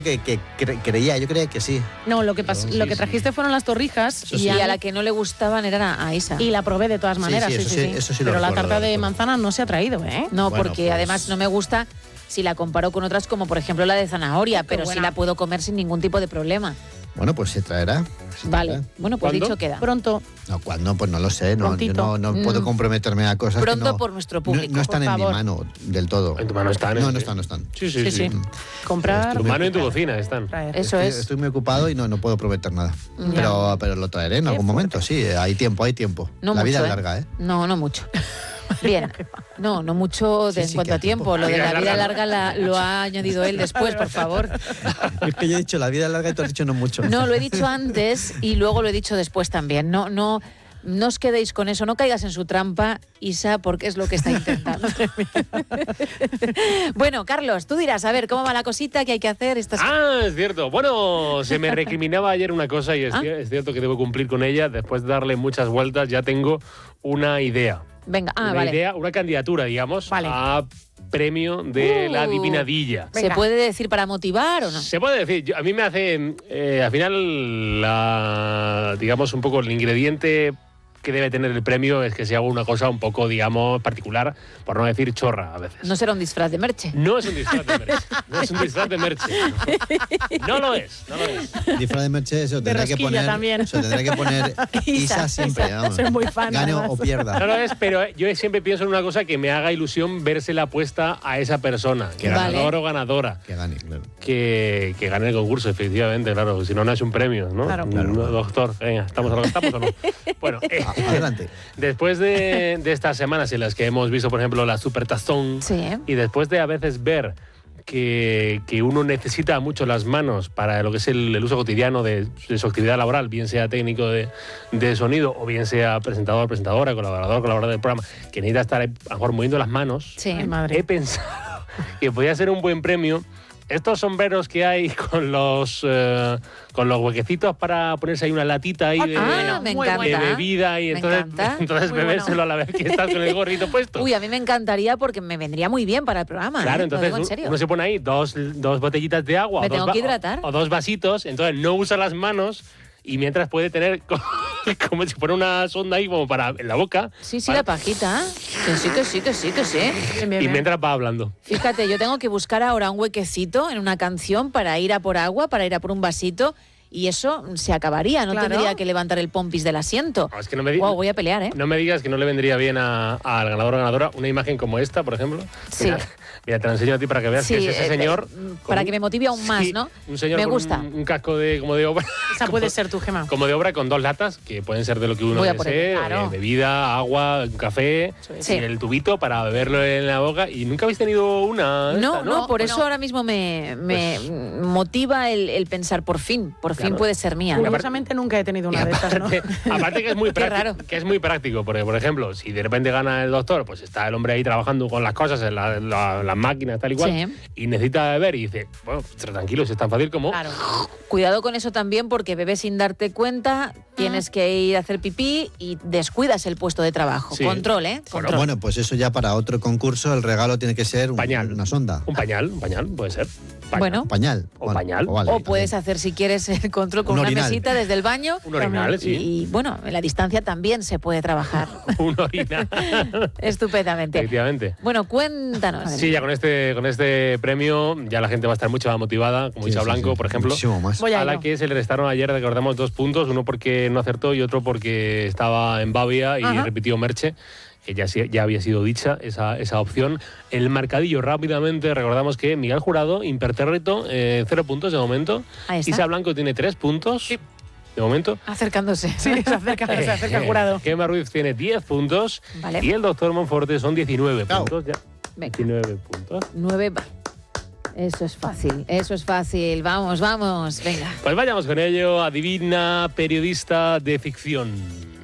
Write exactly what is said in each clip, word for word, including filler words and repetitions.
Que, que cre- creía, yo creía que sí. No, lo que, pas- Pero, lo sí, que sí. trajiste fueron las torrijas Eso y, sí. a, Y a la que no le gustaban era a Isa. y la probé de todas maneras. sí, Sí, eso sí, sí, sí. eso sí lo Pero la recuerdo, tarta lo de recuerdo. manzana no se ha traído, ¿eh? No, Bueno, porque pues- además no me gusta si la comparo con otras como por ejemplo la de zanahoria, Qué pero sí buena. la puedo comer sin ningún tipo de problema. Bueno, pues se traerá. se Vale, traerá. bueno, pues ¿Cuándo? dicho queda. Pronto. No, ¿cuándo? Pues no lo sé. No, yo Prontito. no, no puedo Mm. comprometerme a cosas Pronto que no, por nuestro no- público, no, están por en mi favor. mano del todo. En tu mano están, ¿eh? No, no están, no están. Sí, sí, Sí, sí. sí. Comprar. Tu mano y en tu cocina están. traer. Eso estoy, es. estoy muy ocupado y no, no puedo prometer nada. Ya. Pero, pero lo traeré en Qué algún fuerte. momento, sí. Hay tiempo, hay tiempo. No La vida mucho, es ¿eh? larga, ¿eh? No, no mucho. Bien. No, no mucho de, Sí, en sí, cuanto que a hay tiempo. tiempo. Lo de Vida la vida larga. larga la- lo ha añadido él después, por favor. Es que yo he dicho la vida es larga y tú has dicho no mucho. No, lo he dicho antes y luego lo he dicho después también. No, no, no os quedéis con eso, no caigas en su trampa, Isa, porque es lo que está intentando. Bueno, Carlos, tú dirás, a ver, ¿cómo va la cosita? ¿Qué hay que hacer? Estas... Ah, es cierto. Bueno, se me recriminaba ayer una cosa y es, Ah. cier- es cierto que debo cumplir con ella. Después de darle muchas vueltas ya tengo una idea. Venga, ah, una vale. idea, una candidatura, digamos, Vale. a premio de la Uh. adivinadilla. ¿Se Venga. puede decir para motivar o no? Se puede decir, yo- a mí me hace, eh, al final, la, digamos, un poco el ingrediente que debe tener el premio es que se haga una cosa un poco, digamos, particular, por no decir chorra a veces. No será un disfraz de Merche. No es un disfraz de Merche. No es un disfraz de Merche. No, no lo es, no lo es. Disfraz de Merche, eso De tendrá que rosquilla poner. también. Eso tendrá que poner Isa siempre, vamos. Soy muy fan, Gane además. o pierda. No lo es, pero yo siempre pienso en una cosa que me haga ilusión vérsela puesta a esa persona, que Vale. ganador o ganadora. Que gane, claro. Que, que gane el concurso, efectivamente, claro. Si no, no es un premio, ¿no? Claro. No, Claro. doctor, venga, ¿estamos a lo que estamos o no? Bueno, eh, A- Adelante. después de, de estas semanas en las que hemos visto, por ejemplo, la Super Tazón, Sí, ¿eh? y después de a veces ver que, que uno necesita mucho las manos para lo que es el, el uso cotidiano de, de su actividad laboral, bien sea técnico de, de sonido o bien sea presentador, presentadora, colaborador, colaborador del programa, que necesita estar a lo mejor moviendo las manos, Sí. Ay, he madre. pensado que podía ser un buen premio estos sombreros que hay con los eh, con los huequecitos para ponerse ahí una latita ahí de, Ah, me muy encanta. de bebida y Me entonces, encanta. entonces Muy bebérselo bueno. a la vez que estás con el gorrito puesto. Uy, a mí me encantaría porque me vendría muy bien para el programa. Claro, ¿eh? Lo entonces digo en un- serio. uno se pone ahí dos, dos botellitas de agua Me o, dos tengo va- que hidratar. o- o dos vasitos, entonces no usa las manos y mientras puede tener co- como si fuera una sonda ahí como para en la boca Sí, sí, para- la pajita. Que sí, que sí, que sí, que sí. Bien, bien, y bien. mientras va hablando. Fíjate, yo tengo que buscar ahora un huequecito en una canción para ir a por agua, para ir a por un vasito. Y eso se acabaría, no Claro. tendría que levantar el pompis del asiento. No, es que no me, di- Wow, voy a pelear, ¿eh? no me digas que no le vendría bien a- al ganador o ganadora una imagen como esta, por ejemplo. Sí. Mira, mira, te la enseño a ti para que veas Sí, que es ese eh, señor. eh, con para un- que me motive aún más, sí, ¿no? Un señor Me con gusta. Un, un casco de, como de obra. Esa puede ser tu Gema. Como de obra con dos latas, que pueden ser de lo que uno Voy a por desee, ello, claro. eh, bebida, agua, un café, Sí. y el tubito para beberlo en la boca. ¿Y nunca habéis tenido una? No, esta, no, por Bueno. eso ahora mismo me, me motiva el, el pensar por fin, por fin Claro. puede ser mía. Curiosamente nunca he tenido una de estas, ¿no? Aparte, aparte que es muy Qué práctico, raro. que es muy práctico, porque por ejemplo, si de repente gana el doctor, pues está el hombre ahí trabajando con las cosas, en la- la- las máquinas, tal y cual, Sí. y necesita beber y dice, bueno, pues, tranquilo, si es tan fácil como Claro. Cuidado con eso también porque bebes sin darte cuenta, tienes que ir a hacer pipí y descuidas el puesto de trabajo. Sí. Control, ¿eh? Control. Bueno, pues eso ya para otro concurso, el regalo tiene que ser un- Pañal. una sonda. un pañal, un pañal, puede ser. Pañal. Bueno. Un pañal. O pañal. vale, O puedes también. hacer, si quieres, el control con Un una orinal. mesita desde el baño. Un orinal, Y- sí. Y, bueno, en la distancia también se puede trabajar Un orina. estupendamente. Efectivamente. Bueno, cuéntanos. Sí, ya con este, con este premio ya la gente va a estar mucho más motivada, como Sí, Isa sí, Blanco, sí. por ejemplo. Muchísimo más. Voy a A la ello. que se le restaron ayer, recordamos, dos puntos, uno porque no acertó y otro porque estaba en Bavia y Ajá. repitió Merche, que ya, sí- ya había sido dicha esa, esa opción. El marcadillo rápidamente, recordamos que Miguel Jurado, impertérrito, eh, cero puntos de momento. Ahí está. Isa Blanco tiene tres puntos de momento. Acercándose. Sí, se acerca, se acerca el jurado. Gemma Ruiz tiene diez puntos Vale. y el doctor Monforte son diecinueve Cao. puntos. Ya. Venga. diecinueve puntos. Nueve. va. Eso es fácil, eso es fácil. Vamos, vamos. Venga. Pues vayamos con ello. Adivina, periodista de ficción.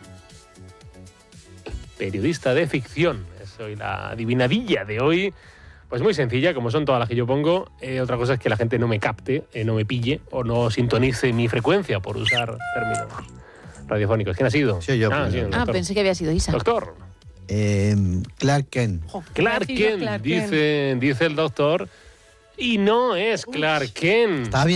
Periodista de ficción. Es hoy la adivinadilla de hoy. Pues muy sencilla, como son todas las que yo pongo. Eh, otra cosa es que la gente no me capte, eh, no me pille o no sintonice mi frecuencia, por usar términos radiofónicos. ¿Quién ha sido? Sí, yo, Ah, primero. sí, el Ah, doctor. pensé que había sido Isa. Doctor. Eh, Clark Kent. Jo, Clark García Kent, Clark Kent. dice, dice el doctor. Y no es Clark Kent. Estaba bien